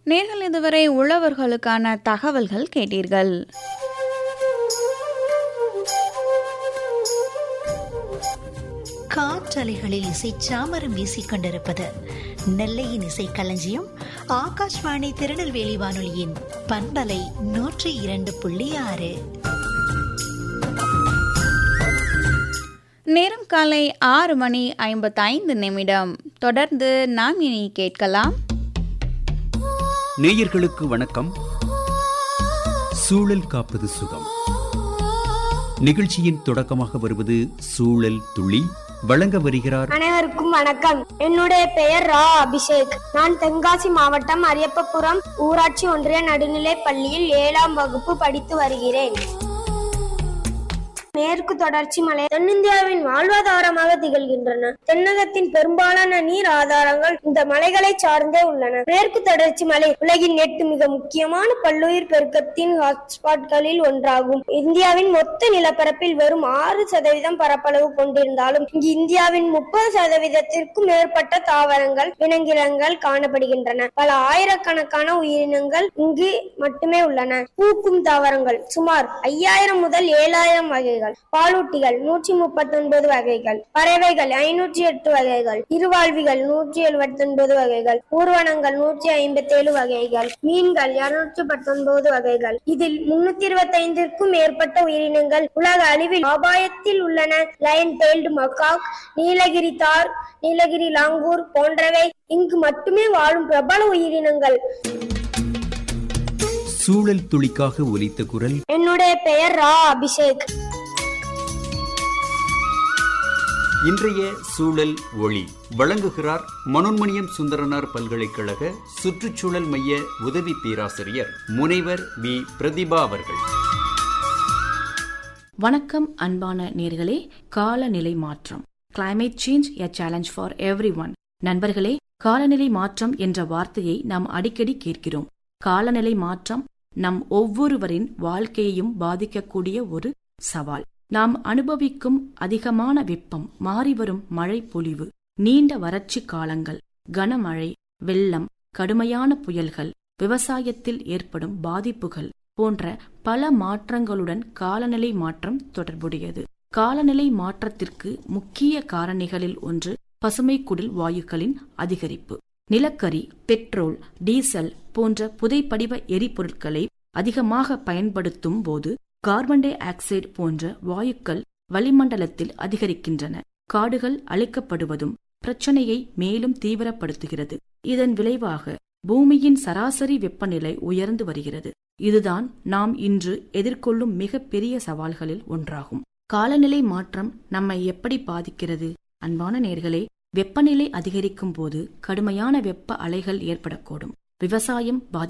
நேர்கள் இதுவரை உழவர்களுக்கான தகவல்கள் கேட்டீர்கள். காற்றலைகளில் இசை சாமரம் வீசிக் கொண்டிருப்பது நெல்லையின் இசை களஞ்சியம் ஆகாஷ்வாணி திருநெல்வேலி வானொலியின் பண்பலை 102.6. நேரம் காலை 6:55. தொடர்ந்து நாம் இனி கேட்கலாம். நேயர்களுக்கு வணக்கம். சூழல் காப்பது சுகம் நிகழ்ச்சியின் தொடக்கமாக வருவது சூழல் துளி. வழங்க வருகிறார். அனைவருக்கும் வணக்கம். என்னுடைய பெயர் ரா அபிஷேக். நான் தென்காசி மாவட்டம் அரியப்பபுரம் ஊராட்சி ஒன்றிய நடுநிலைப் பள்ளியில் 7ஆம் வகுப்பு படித்து வருகிறேன். மேற்கு தொடர்ச்சி மலை தென்னிந்தியாவின் வாழ்வாதாரமாக திகழ்கின்றன. தென்னகத்தின் பெரும்பாலான நீர் ஆதாரங்கள் இந்த மலைகளை சார்ந்தே உள்ளன. மேற்கு தொடர்ச்சி மலை உலகின் 8 மிக முக்கியமான பல்லுயிர் பெருக்கத்தின் ஹாட்ஸ்பாட்களில் ஒன்றாகும். இந்தியாவின் மொத்த நிலப்பரப்பில் வெறும் 6% பரப்பளவு கொண்டிருந்தாலும் இங்கு இந்தியாவின் 30%த்திற்கும் மேற்பட்ட தாவரங்கள் விலங்கினங்கள் காணப்படுகின்றன. பல ஆயிரக்கணக்கான உயிரினங்கள் இங்கு மட்டுமே உள்ளன. பூக்கும் தாவரங்கள் சுமார் 5000 முதல் 7000 வகைகள். பாலூட்டிகள் 139 வகைகள். பறவைகள் 508 வகைகள். இருவாழ்விகள் 179 வகைகள். ஊர்வனங்கள் 157 வகைகள். மீன்கள் 219 வகைகள். இதில் 325க்கும் மேற்பட்ட உயிரினங்கள் உலக அழிவில் அபாயத்தில் உள்ளன. லயன் டெயில்டு மக்காக், நீலகிரி தார், நீலகிரி லாங்கூர் போன்றவை இங்கு மட்டுமே வாழும் பிரபல உயிரினங்கள். சூழல் துளிக்காக ஒலித்த குரல். என்னுடைய பெயர் ரா அபிஷேக். இன்றைய சூழல் ஒளி வழங்குகிறார் மனோன்மணியம் சுந்தரனார் பல்கலைக்கழக சுற்றுச்சூழல் மைய உதவி பேராசிரியர் முனைவர் வி பிரதிபா அவர்கள். வணக்கம் அன்பான நேயர்களே. காலநிலை மாற்றம், climate change a challenge for everyone. நண்பர்களே, காலநிலை மாற்றம் என்ற வார்த்தையை நாம் அடிக்கடி கேட்கிறோம். காலநிலை மாற்றம் நம் ஒவ்வொருவரின் வாழ்க்கையையும் பாதிக்கக்கூடிய ஒரு சவால். நாம் அனுபவிக்கும் அதிகமான வெப்பம், மாறிவரும் மழை பொழிவு, நீண்ட வறட்சி காலங்கள், கனமழை, வெள்ளம், கடுமையான புயல்கள், விவசாயத்தில் ஏற்படும் பாதிப்புகள் போன்ற பல மாற்றங்களுடன் காலநிலை மாற்றம் தொடர்புடையது. காலநிலை மாற்றத்திற்கு முக்கிய காரணிகளில் ஒன்று பசுமை குடில் வாயுக்களின் அதிகரிப்பு. நிலக்கரி, பெட்ரோல், டீசல் போன்ற புதைப்படிவ எரிபொருட்களை அதிகமாக பயன்படுத்தும் போது கார்பன் டை ஆக்சைடு போன்ற வாயுக்கள் வளிமண்டலத்தில் அதிகரிக்கின்றன. காடுகள் அழிக்கப்படுவதும் பிரச்சனையை மேலும் தீவிரப்படுத்துகிறது. இதன் விளைவாக பூமியின் சராசரி வெப்பநிலை உயர்ந்து வருகிறது. இதுதான் நாம் இன்று எதிர்கொள்ளும் மிக பெரிய சவால்களில் ஒன்றாகும். காலநிலை மாற்றம் நம்மை எப்படி பாதிக்கிறது? அன்பான நேயர்களே, வெப்பநிலை அதிகரிக்கும் போது கடுமையான வெப்ப அலைகள் ஏற்படக்கூடும். விவசாயம்